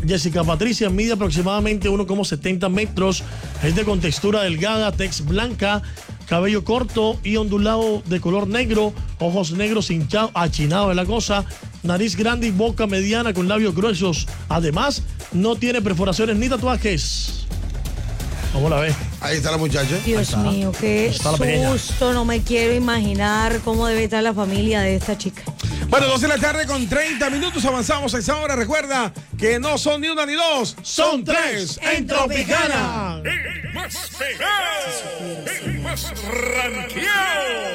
Jessica Patricia mide aproximadamente 1,70 metros. Es de contextura delgada, tez blanca, cabello corto y ondulado de color negro, ojos negros hinchados, achinados de la cosa, nariz grande y boca mediana con labios gruesos. Además, no tiene perforaciones ni tatuajes. ¿Cómo la ves? Ahí está la muchacha. Dios mío, qué susto. No me quiero imaginar cómo debe estar la familia de esta chica. Bueno, 2 de la tarde con 30 minutos. Avanzamos a esa hora. Recuerda que no son ni una ni dos, son tres en Tropicana. El más pegado, el más ranqueado.